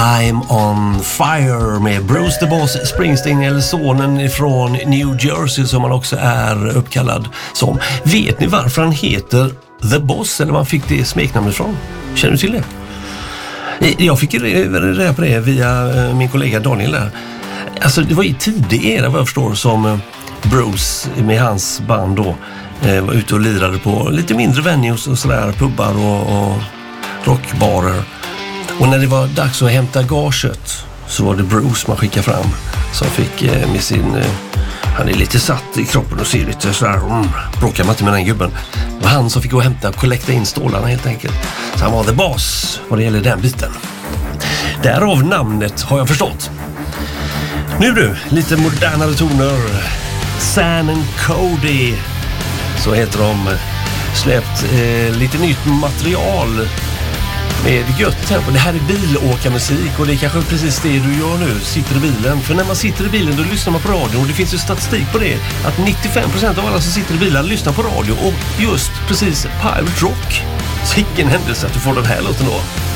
I'm on fire med Bruce the Boss Springsteen, eller sonen från New Jersey som han också är uppkallad som. Vet ni varför han heter The Boss, eller man fick det smeknamnet från? Känner du till det? Jag fick reda på det via min kollega Daniel där. Alltså det var i tidig era vad jag förstår som Bruce med hans band då var ute och lirade på lite mindre venues och sådär, pubbar och rockbarer. Och när det var dags att hämta gaget så var det Bruce man skickade fram som fick med sin... han är lite satt i kroppen och ser lite sådär... bråkar man inte med den gubben. Det var han som fick gå och hämta och kollekta in stålarna helt enkelt. Så han var the boss vad det gäller den biten. Därav namnet har jag förstått. Nu du, lite modernare toner. Sam and Cody, så heter de. Släppt lite nytt material med gött tempo. Det här är bilåkarmusik och det är kanske precis det du gör nu, sitter i bilen. För när man sitter i bilen då lyssnar man på radio, och det finns ju statistik på det att 95% av alla som sitter i bilen lyssnar på radio, och just precis Pirate Rock. Så vilken händelse att du får den här låten då.